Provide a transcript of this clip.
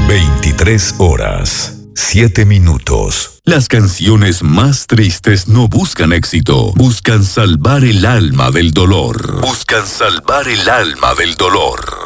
23 horas, 7 minutos. Las canciones más tristes no buscan éxito, buscan salvar el alma del dolor. Buscan salvar el alma del dolor.